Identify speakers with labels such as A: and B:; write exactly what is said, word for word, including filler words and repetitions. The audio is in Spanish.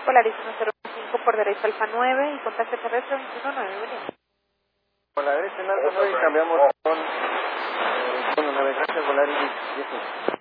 A: Polaris uno cero cinco por derecho Alfa nueve y contacto terrestre veintiuno nueve, William.
B: Por la derecha en Alfa nueve y cambiamos con, eh, con la navegación Polaris diez.